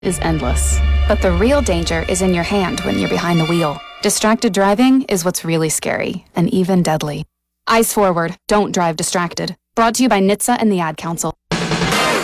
is endless. But the real danger is in your hand when you're behind the wheel. Distracted driving is what's really scary, and even deadly. Eyes forward, don't drive distracted. Brought to you by NHTSA and the Ad Council.